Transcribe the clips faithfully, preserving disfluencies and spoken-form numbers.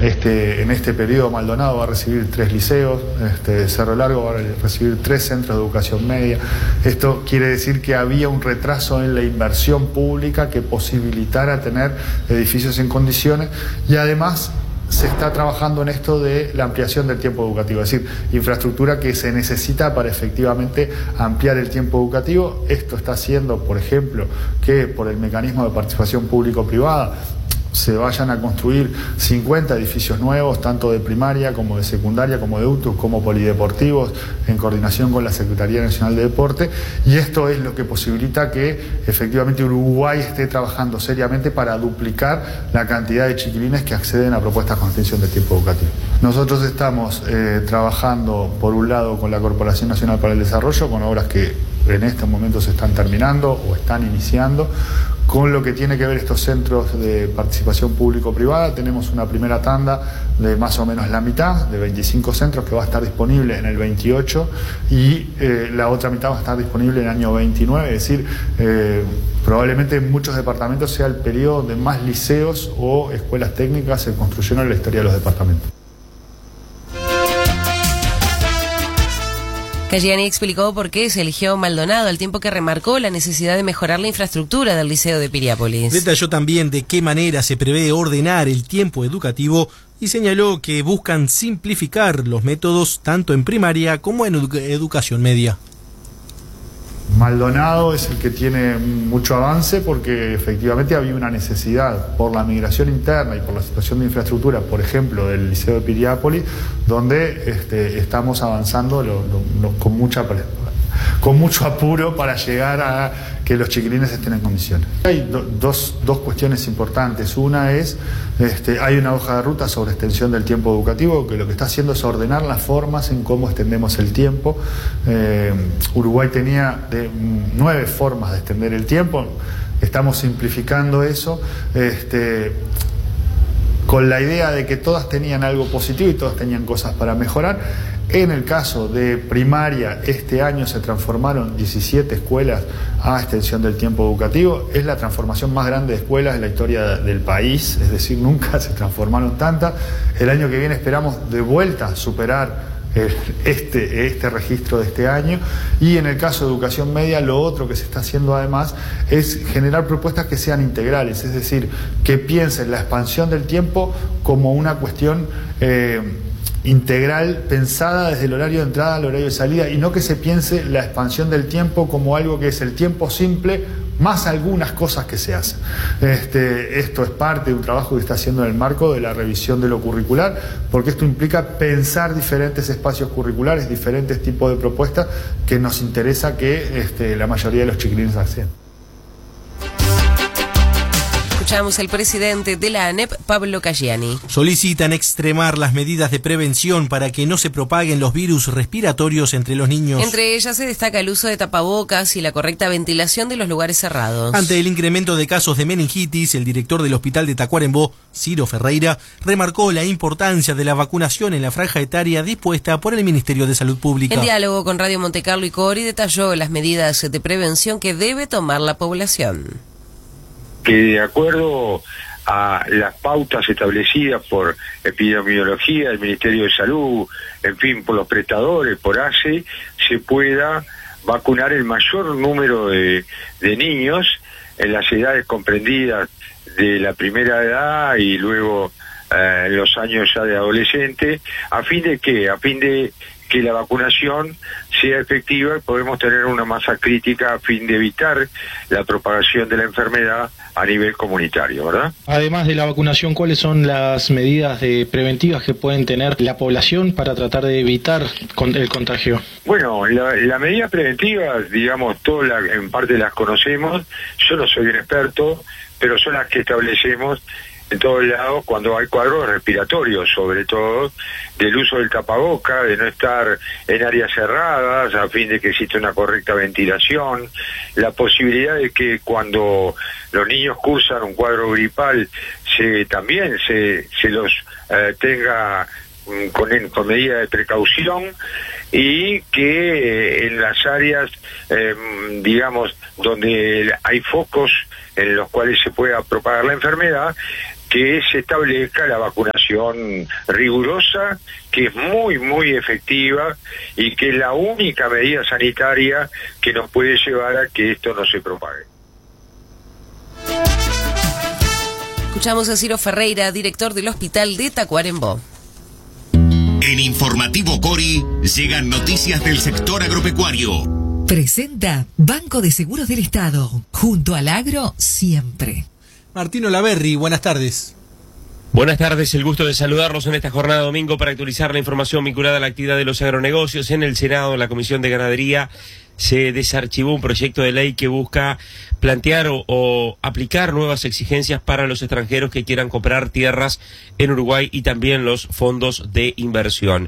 Este, en este periodo Maldonado va a recibir tres liceos, este, Cerro Largo va a recibir tres centros de educación media. Esto quiere decir que había un retraso en la inversión pública que posibilitara tener edificios en condiciones, y además se está trabajando en esto de la ampliación del tiempo educativo, es decir, infraestructura que se necesita para efectivamente ampliar el tiempo educativo. Esto está haciendo, por ejemplo, que por el mecanismo de participación público-privada se vayan a construir cincuenta edificios nuevos, tanto de primaria como de secundaria, como de U T U, como polideportivos, en coordinación con la Secretaría Nacional de Deporte, y esto es lo que posibilita que efectivamente Uruguay esté trabajando seriamente para duplicar la cantidad de chiquilines que acceden a propuestas con extensión del tiempo educativo. Nosotros estamos eh, trabajando, por un lado, con la Corporación Nacional para el Desarrollo, con obras que en estos momentos se están terminando o están iniciando. Con lo que tiene que ver estos centros de participación público-privada, tenemos una primera tanda de más o menos la mitad, de veinticinco centros, que va a estar disponible en el veintiocho, y eh, la otra mitad va a estar disponible en el año veintinueve, es decir, eh, probablemente en muchos departamentos sea el periodo de más liceos o escuelas técnicas se construyeron en la historia de los departamentos. Caggiani explicó por qué se eligió Maldonado, al tiempo que remarcó la necesidad de mejorar la infraestructura del Liceo de Piriápolis. Detalló también de qué manera se prevé ordenar el tiempo educativo y señaló que buscan simplificar los métodos tanto en primaria como en edu- educación media. Maldonado es el que tiene mucho avance porque efectivamente había una necesidad por la migración interna y por la situación de infraestructura, por ejemplo, del Liceo de Piriápolis, donde este, estamos avanzando lo, lo, lo, con mucha con mucho apuro para llegar a que los chiquilines estén en condiciones. Hay do, dos, dos cuestiones importantes. Una es, este, hay una hoja de ruta sobre extensión del tiempo educativo que lo que está haciendo es ordenar las formas en cómo extendemos el tiempo. Eh, Uruguay tenía de, nueve formas de extender el tiempo. Estamos simplificando eso, este, con la idea de que todas tenían algo positivo y todas tenían cosas para mejorar. En el caso de primaria, este año se transformaron diecisiete escuelas a extensión del tiempo educativo. Es la transformación más grande de escuelas en la historia del país, es decir, nunca se transformaron tantas. El año que viene esperamos de vuelta superar este, este registro de este año. Y en el caso de educación media, lo otro que se está haciendo además es generar propuestas que sean integrales, es decir, que piensen la expansión del tiempo como una cuestión eh, integral, pensada desde el horario de entrada al horario de salida, y no que se piense la expansión del tiempo como algo que es el tiempo simple más algunas cosas que se hacen. Este, esto es parte de un trabajo que está haciendo en el marco de la revisión de lo curricular, porque esto implica pensar diferentes espacios curriculares, diferentes tipos de propuestas que nos interesa que este, la mayoría de los chiquilines accedan. Escuchamos al presidente de la ANEP, Pablo Caggiani. Solicitan extremar las medidas de prevención para que no se propaguen los virus respiratorios entre los niños. Entre ellas se destaca el uso de tapabocas y la correcta ventilación de los lugares cerrados. Ante el incremento de casos de meningitis, el director del hospital de Tacuarembó, Ciro Ferreira, remarcó la importancia de la vacunación en la franja etaria dispuesta por el Ministerio de Salud Pública. En diálogo con Radio Montecarlo y Cori detalló las medidas de prevención que debe tomar la población. Que de acuerdo a las pautas establecidas por epidemiología, el Ministerio de Salud, en fin, por los prestadores, por A C E, se pueda vacunar el mayor número de, de niños en las edades comprendidas de la primera edad y luego eh, en los años ya de adolescente, a fin de que, a fin de que la vacunación sea efectiva y podemos tener una masa crítica a fin de evitar la propagación de la enfermedad a nivel comunitario, ¿verdad? Además de la vacunación, ¿cuáles son las medidas de preventivas que pueden tener la población para tratar de evitar el contagio? Bueno, la, la medida preventiva, digamos, todas la, en parte las conocemos. Yo no soy un experto, pero son las que establecemos en todos lados cuando hay cuadros respiratorios, sobre todo del uso del tapaboca, de no estar en áreas cerradas a fin de que exista una correcta ventilación, la posibilidad de que cuando los niños cursan un cuadro gripal se también se, se los eh, tenga con, con medida de precaución, y que eh, en las áreas eh, digamos donde hay focos en los cuales se pueda propagar la enfermedad, que se establezca la vacunación rigurosa, que es muy, muy efectiva y que es la única medida sanitaria que nos puede llevar a que esto no se propague. Escuchamos a Ciro Ferreira, director del Hospital de Tacuarembó. En Informativo Cori llegan noticias del sector agropecuario. Presenta Banco de Seguros del Estado, junto al agro siempre. Martín Olaverri, buenas tardes. Buenas tardes, el gusto de saludarlos en esta jornada de domingo para actualizar la información vinculada a la actividad de los agronegocios. En el Senado, en la Comisión de Ganadería, se desarchivó un proyecto de ley que busca plantear o, o aplicar nuevas exigencias para los extranjeros que quieran comprar tierras en Uruguay y también los fondos de inversión.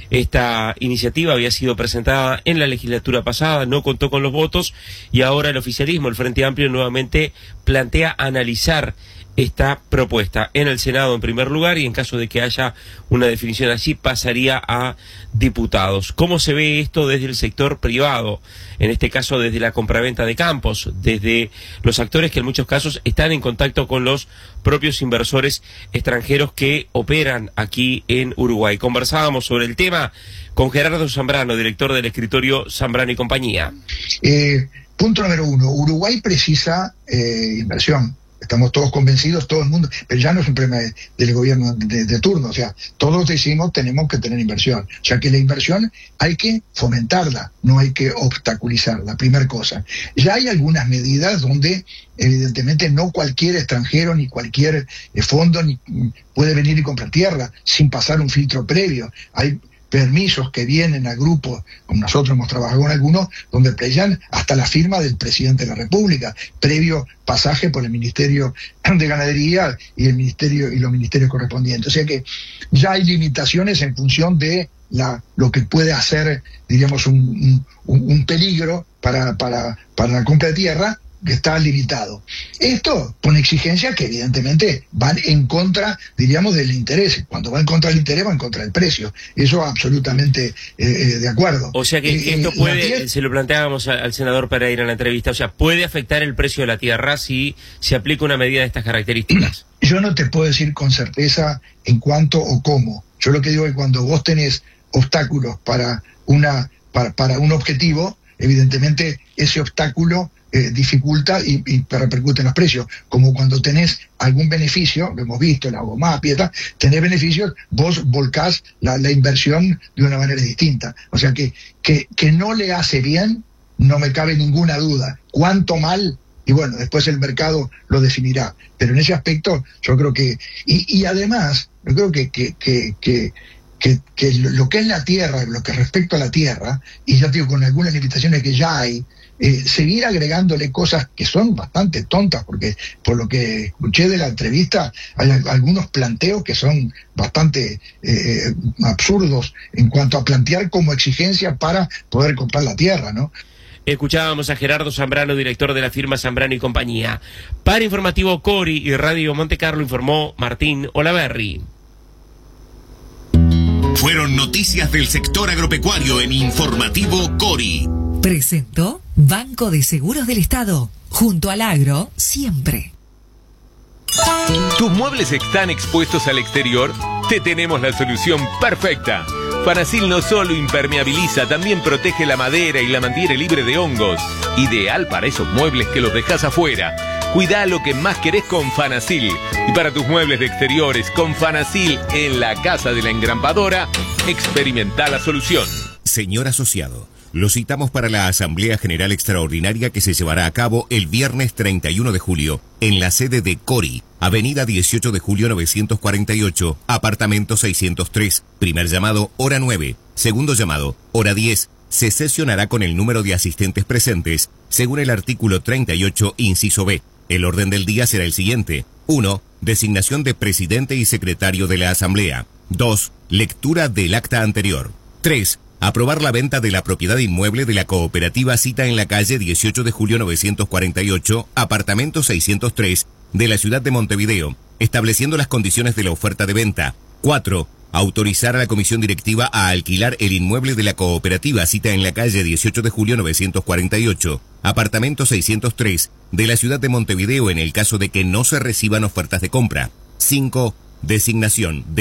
Esta iniciativa había sido presentada en la legislatura pasada, no contó con los votos y ahora el oficialismo, el Frente Amplio, nuevamente plantea analizar esta propuesta en el Senado en primer lugar y en caso de que haya una definición así pasaría a diputados. ¿Cómo se ve esto desde el sector privado? En este caso desde la compraventa de campos, desde los actores que en muchos casos están en contacto con los propios inversores extranjeros que operan aquí en Uruguay. Conversábamos sobre el tema con Gerardo Zambrano, director del escritorio Zambrano y Compañía. Eh, punto número uno, Uruguay precisa eh, inversión. Estamos todos convencidos, todo el mundo, pero ya no es un problema de, del gobierno de, de turno, o sea, todos decimos tenemos que tener inversión, o sea que la inversión hay que fomentarla, no hay que obstaculizarla, primera cosa. Ya hay algunas medidas donde evidentemente no cualquier extranjero ni cualquier eh, fondo ni, puede venir y comprar tierra sin pasar un filtro previo. Hay permisos que vienen a grupos, como nosotros hemos trabajado con algunos, donde emplean hasta la firma del presidente de la República, previo pasaje por el Ministerio de Ganadería y el Ministerio y los ministerios correspondientes. O sea que ya hay limitaciones en función de la lo que puede hacer, diríamos, un, un, un peligro para, para, para la compra de tierra, que está limitado. Esto pone exigencias que evidentemente van en contra, diríamos, del interés. Cuando va en contra del interés, va en contra del precio. Eso absolutamente eh, eh, de acuerdo. O sea que eh, esto eh, puede, tierra, se lo planteábamos al, al senador Pereira en la entrevista, o sea, puede afectar el precio de la tierra si se aplica una medida de estas características. Yo no te puedo decir con certeza en cuánto o cómo. Yo lo que digo es que cuando vos tenés obstáculos para, una, para, para un objetivo, evidentemente ese obstáculo Eh, dificulta y, y repercute en los precios, como cuando tenés algún beneficio, lo hemos visto, la agomapia y tal, tenés beneficios, vos volcás la, la inversión de una manera distinta. O sea que, que, que no le hace bien, no me cabe ninguna duda. ¿Cuánto mal? Y bueno, después el mercado lo definirá. Pero en ese aspecto yo creo que, y, y además, yo creo que, que, que, que Que, que lo que es la tierra, lo que respecto a la tierra, y ya digo, con algunas limitaciones que ya hay, eh, seguir agregándole cosas que son bastante tontas, porque por lo que escuché de la entrevista, hay algunos planteos que son bastante eh, absurdos en cuanto a plantear como exigencia para poder comprar la tierra, ¿no? Escuchábamos a Gerardo Zambrano, director de la firma Zambrano y Compañía. Para Informativo Cori y Radio Monte Carlo informó Martín Olaverri. Fueron noticias del sector agropecuario en Informativo Cori. Presentó Banco de Seguros del Estado, junto al agro siempre. ¿Tus muebles están expuestos al exterior? Te tenemos la solución perfecta. Fanasil no solo impermeabiliza, también protege la madera y la mantiene libre de hongos. Ideal para esos muebles que los dejas afuera. Cuidá lo que más querés con Fanasil. Y para tus muebles de exteriores, con Fanasil en la Casa de la Engrampadora, experimenta la solución. Señor asociado, lo citamos para la Asamblea General Extraordinaria que se llevará a cabo el viernes treinta y uno de julio en la sede de Cori, Avenida dieciocho de julio novecientos cuarenta y ocho, apartamento seiscientos tres. Primer llamado, hora nueve. Segundo llamado, hora diez. Se sesionará con el número de asistentes presentes, según el artículo treinta y ocho, inciso B. El orden del día será el siguiente. uno. Designación de presidente y secretario de la Asamblea. dos. Lectura del acta anterior. tres. Aprobar la venta de la propiedad inmueble de la cooperativa Cita en la calle dieciocho de julio novecientos cuarenta y ocho, apartamento seiscientos tres, de la ciudad de Montevideo, estableciendo las condiciones de la oferta de venta. cuatro. Autorizar a la comisión directiva a alquilar el inmueble de la cooperativa Cita en la calle dieciocho de julio novecientos cuarenta y ocho, apartamento seiscientos tres, de la ciudad de Montevideo en el caso de que no se reciban ofertas de compra. cinco. Designación de